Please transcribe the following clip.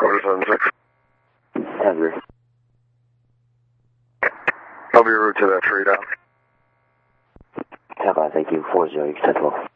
Squad 76. Heavy. I'll be route to that trade out. Have I, thank you. 40, 1012.